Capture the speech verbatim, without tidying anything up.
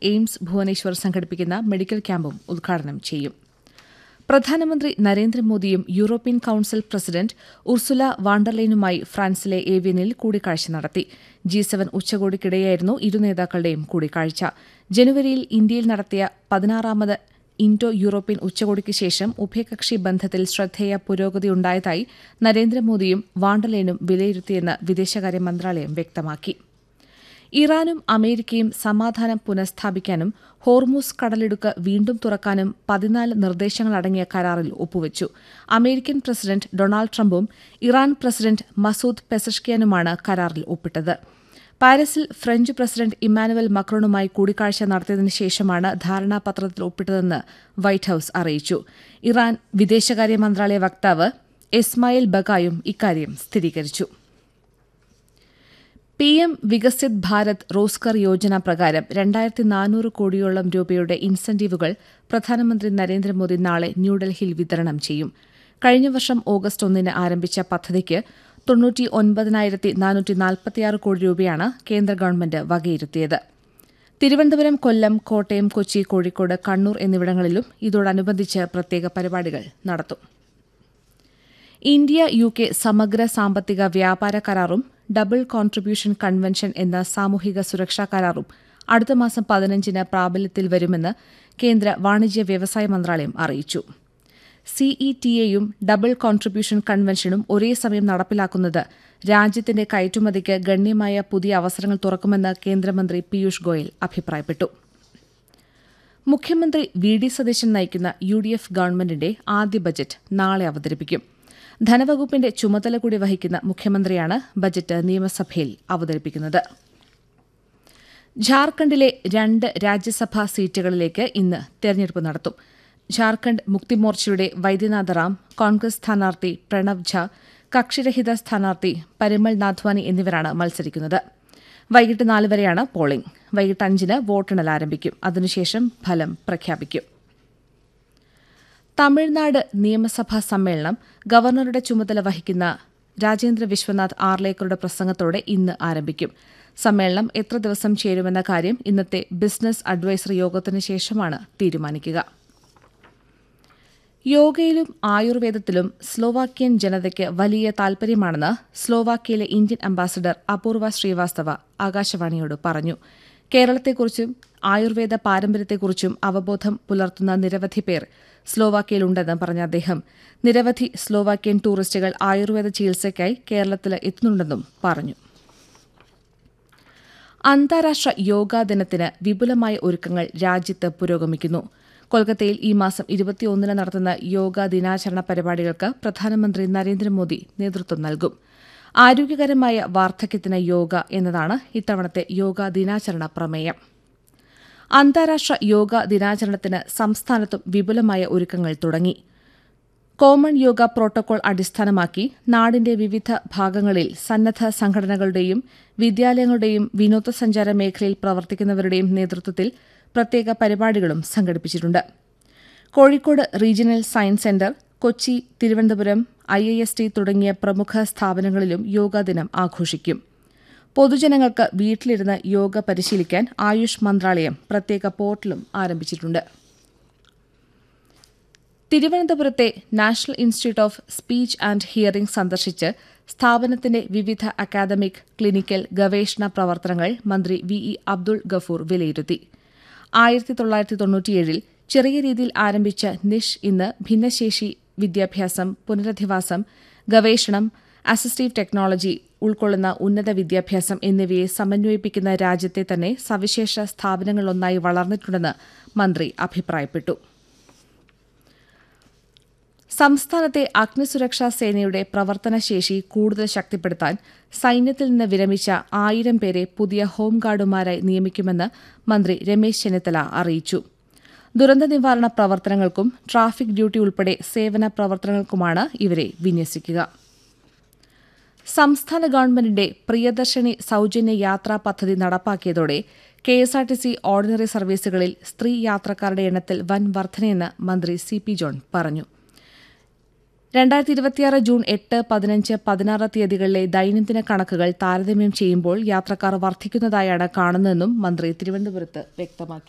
AIIMS Bhubaneswar സംഘടിപ്പിക്കുന്ന medical ക്യാമ്പും ഉദ്ഘാടനം ചെയ്യും. പ്രധാനമന്ത്രി നരേന്ദ്രമോദിയും യൂറോപ്യൻ കൌൺസിൽ പ്രസിഡന്റ് ഉർസുല വാണ്ടർലൈനുമായി ഫ്രാൻസിലെ ഏവിയനിൽ കൂടിക്കാഴ്ച നടത്തി. ജി സെവൻ ഉച്ചകോടിക്കിടെയായിരുന്നു ഇരു നേതാക്കളുടെയും കൂടിക്കാഴ്ച. ജനുവരിയിൽ ഇന്ത്യയിൽ നടത്തിയ പതിനാറാമത് ഇൻഡോ യൂറോപ്യൻ ഉച്ചകോടിക്ക് ശേഷം ഉഭയകക്ഷി ബന്ധത്തിൽ ശ്രദ്ധേയ പുരോഗതിയുണ്ടായതായി നരേന്ദ്രമോദിയും വാണ്ടർലൈനും വിലയിരുത്തിയെന്ന് വിദേശകാര്യ മന്ത്രാലയം വ്യക്തമാക്കി. ഇറാനും അമേരിക്കയും സമാധാനം പുനഃസ്ഥാപിക്കാനും ഹോർമൂസ് കടലിടുക്ക് വീണ്ടും തുറക്കാനും പതിനാല് നിർദ്ദേശങ്ങളടങ്ങിയ കരാറിൽ ഒപ്പുവച്ചു. അമേരിക്കൻ പ്രസിഡന്റ് ഡൊണാൾഡ് ട്രംപും ഇറാൻ പ്രസിഡന്റ് മസൂദ് പെസഷ്കിയാനുമാണ് കരാറിൽ ഒപ്പിട്ടത്. പാരീസിൽ ഫ്രഞ്ച് പ്രസിഡന്റ് ഇമ്മാനുവൽ മക്രോണുമായി കൂടിക്കാഴ്ച നടത്തിയതിനു ശേഷമാണ് ധാരണാപത്രത്തിൽ ഒപ്പിട്ടതെന്ന് വൈറ്റ് ഹൌസ് അറിയിച്ചു. ഇറാൻ വിദേശകാര്യ മന്ത്രാലയ വക്താവ് ഇസ്മായിൽ ബഗായും ഇക്കാര്യം സ്ഥിരീകരിച്ചു. പി എം വികസിത് ഭാരത് റോസ്ഗർ യോജന പ്രകാരം രണ്ടായിരത്തി നാനൂറ് കോടിയോളം രൂപയുടെ ഇൻസെന്റീവുകൾ പ്രധാനമന്ത്രി നരേന്ദ്രമോദി നാളെ ന്യൂഡൽഹിയിൽ വിതരണം ചെയ്യും. കഴിഞ്ഞ വർഷം ഓഗസ്റ്റ് ഒന്നിന് ആരംഭിച്ച പദ്ധതിക്ക് തൊണ്ണൂറ്റി ഒൻപതിനായിരത്തി നാനൂറ്റി നാൽപ്പത്തിയാറ് കോടി രൂപയാണ് കേന്ദ്ര ഗവൺമെന്റ് വകയിരുത്തിയത്. തിരുവനന്തപുരം, കൊല്ലം, കോട്ടയം, കൊച്ചി, കോഴിക്കോട്, കണ്ണൂർ എന്നിവിടങ്ങളിലും ഇതോടനുബന്ധിച്ച് പ്രത്യേക പരിപാടികൾ നടത്തും. ഇന്ത്യ യു കെ സമഗ്ര സാമ്പത്തിക വ്യാപാര കരാറും ഡബിൾ കോൺട്രിബ്യൂഷൻ കൺവെൻഷൻ എന്ന സാമൂഹിക സുരക്ഷാ കരാറും അടുത്ത മാസം പതിനഞ്ചിന് പ്രാബല്യത്തിൽ വരുമെന്ന് കേന്ദ്ര വാണിജ്യ വ്യവസായ മന്ത്രാലയം അറിയിച്ചു. സിഇടിഎയും ഡബിൾ കോൺട്രിബ്യൂഷൻ കൺവെൻഷനും ഒരേ സമയം നടപ്പിലാക്കുന്നത് രാജ്യത്തിന്റെ കയറ്റുമതിക്ക് ഗണ്യമായ പുതിയ അവസരങ്ങൾ തുറക്കുമെന്ന് കേന്ദ്രമന്ത്രി പീയൂഷ് ഗോയൽ അഭിപ്രായപ്പെട്ടു. മുഖ്യമന്ത്രി വി ഡി സതീശൻ നയിക്കുന്ന യു ഡി എഫ് ഗവൺമെന്റിന്റെ ആദ്യ ബജറ്റ് നാളെ അവതരിപ്പിക്കും. ധനവകുപ്പിന്റെ ചുമതല കൂടി വഹിക്കുന്ന മുഖ്യമന്ത്രിയാണ് ബജറ്റ് നിയമസഭയിൽ അവതരിപ്പിക്കുന്നത്. ഝാർഖണ്ഡിലെ രണ്ട് രാജ്യസഭാ സീറ്റുകളിലേക്ക് ഇന്ന് തെരഞ്ഞെടുപ്പ് നടത്തും. ഝാർഖണ്ഡ് മുക്തിമോർച്ചയുടെ വൈദ്യനാഥ റാം, കോൺഗ്രസ് സ്ഥാനാർത്ഥി പ്രണവ് ഝാ, കക്ഷിരഹിത സ്ഥാനാർത്ഥി പരിമൾ നാഥ്വാനി എന്നിവരാണ് മത്സരിക്കുന്നത്. വൈകിട്ട് നാല് വരെയാണ് പോളിംഗ്. വൈകിട്ട് അഞ്ചിന് വോട്ടെണ്ണൽ ആരംഭിക്കും. അതിനുശേഷം ഫലം പ്രഖ്യാപിക്കും. തമിഴ്നാട് നിയമസഭാ സമ്മേളനം ഗവർണറുടെ ചുമതല വഹിക്കുന്ന രാജേന്ദ്ര വിശ്വനാഥ് ആർലേക്കറുടെ പ്രസംഗത്തോടെ ഇന്ന് ആരംഭിക്കും. സമ്മേളനം എത്ര ദിവസം ചേരുമെന്ന കാര്യം ഇന്നത്തെ ബിസിനസ് അഡ്വൈസറി യോഗത്തിനു ശേഷമാണ് തീരുമാനിക്കുക. യോഗയിലും ആയുർവേദത്തിലും സ്ലോവാക്യൻ ജനതയ്ക്ക് വലിയ താൽപര്യമാണെന്ന് സ്ലോവാക്യയിലെ ഇന്ത്യൻ അംബാസഡർ അപൂർവ ശ്രീവാസ്തവ ആകാശവാണിയോട് പറഞ്ഞു. കേരളത്തെക്കുറിച്ചും ആയുർവേദ പാരമ്പര്യത്തെക്കുറിച്ചും അവബോധം പുലർത്തുന്ന നിരവധി പേർ സ്ലോവാക്യയിലുണ്ടെന്ന് പറഞ്ഞ അദ്ദേഹം നിരവധി സ്ലോവാക്യൻ ടൂറിസ്റ്റുകൾ ആയുർവേദ ചികിത്സയ്ക്കായി കേരളത്തിൽ എത്തുന്നുണ്ടെന്നും പറഞ്ഞു. അന്താരാഷ്ട്ര യോഗാ ദിനത്തിന് വിപുലമായ ഒരുക്കങ്ങൾ രാജ്യത്ത് പുരോഗമിക്കുന്നു. കൊൽക്കത്തയിൽ ഈ മാസം ഇരുപത്തിയൊന്നിന് നടത്തുന്ന യോഗാ ദിനാചരണ പരിപാടികൾക്ക് പ്രധാനമന്ത്രി നരേന്ദ്രമോദി നേതൃത്വം നൽകും. ആരോഗ്യകരമായ വാർദ്ധക്യത്തിന് യോഗ എന്നതാണ് ഇത്തവണത്തെ യോഗാ ദിനാചരണ പ്രമേയം. അന്താരാഷ്ട്ര യോഗാ ദിനാചരണത്തിന് സംസ്ഥാനത്തും വിപുലമായ ഒരുക്കങ്ങൾ തുടങ്ങി. കോമൺ യോഗ പ്രോട്ടോകോൾ അടിസ്ഥാനമാക്കി നാടിന്റെ വിവിധ ഭാഗങ്ങളിൽ സന്നദ്ധ സംഘടനകളുടെയും വിദ്യാലയങ്ങളുടെയും വിനോദസഞ്ചാര മേഖലയിൽ പ്രവർത്തിക്കുന്നവരുടെയും നേതൃത്വത്തിൽ പ്രത്യേക പരിപാടികളും സംഘടിപ്പിച്ചിട്ടുണ്ട്. Kozhikode regional science centre, Kochi, Thiruvananthapuram, I I S T തുടങ്ങിയ പ്രമുഖ സ്ഥാപനങ്ങളിലും യോഗാദിനം ആഘോഷിക്കും. പൊതുജനങ്ങൾക്ക് വീട്ടിലിരുന്ന് യോഗ പരിശീലിക്കാൻ ആയുഷ് മന്ത്രാലയം പ്രത്യേക പോർട്ടലും ആരംഭിച്ചിട്ടുണ്ട്. തിരുവനന്തപുരത്തെ national institute of speech and hearing സന്ദർശിച്ച് സ്ഥാപനത്തിന്റെ വിവിധ അക്കാദമിക്, ക്ലിനിക്കൽ, ഗവേഷണ പ്രവർത്തനങ്ങൾ മന്ത്രി വി ഇ അബ്ദുൾ ഗഫൂർ വിലയിരുത്തി. ആയിരത്തി തൊള്ളായിരത്തി തൊണ്ണൂറ്റിയേഴിൽ ചെറിയ രീതിയിൽ ആരംഭിച്ച നിഷ് ഇന്ന് ഭിന്നശേഷി വിദ്യാഭ്യാസം, പുനരധിവാസം, ഗവേഷണം, അസിസ്റ്റീവ് ടെക്നോളജി ഉൾക്കൊള്ളുന്ന ഉന്നത വിദ്യാഭ്യാസം എന്നിവയെ സമന്വയിപ്പിക്കുന്ന രാജ്യത്തെ തന്നെ സവിശേഷ സ്ഥാപനങ്ങളിലൊന്നായി വളർന്നിട്ടുണ്ടെന്ന് മന്ത്രി അഭിപ്രായപ്പെട്ടു. സംസ്ഥാനത്തെ അഗ്നിസുരക്ഷാ സേനയുടെ പ്രവർത്തനശേഷി കൂടുതൽ ശക്തിപ്പെടുത്താൻ സൈന്യത്തിൽ നിന്ന് വിരമിച്ച ആയിരം പേരെ പുതിയ ഹോംഗാർഡുമാരായി നിയമിക്കുമെന്ന് മന്ത്രി രമേശ് ചെന്നിത്തല അറിയിച്ചു. ദുരന്ത നിവാരണ പ്രവർത്തനങ്ങൾക്കും ട്രാഫിക് ഡ്യൂട്ടി ഉൾപ്പെടെ സേവന പ്രവർത്തനങ്ങൾക്കുമാണ് ഇവരെ വിന്യസിക്കുക. സംസ്ഥാന ഗവൺമെന്റിന്റെ പ്രിയദർശിനി സൌജന്യ യാത്രാ പദ്ധതി നടപ്പാക്കിയതോടെ കെഎസ്ആർടിസി ഓർഡിനറി സർവീസുകളിൽ സ്ത്രീ യാത്രക്കാരുടെ എണ്ണത്തിൽ വൻ വർധനയെന്ന് മന്ത്രി സി പി ജോൺ പറഞ്ഞു. രണ്ടായിരത്തി ഇരുപത്തിയാറ് ജൂൺ എട്ട്, പതിനഞ്ച്, പതിനാറ് തീയതികളിലെ ദൈനംദിന കണക്കുകൾ താരതമ്യം ചെയ്യുമ്പോൾ യാത്രക്കാർ വർദ്ധിക്കുന്നതായാണ് കാണുന്നതെന്നും മന്ത്രി തിരുവനന്തപുരത്ത് വ്യക്തമാക്കി.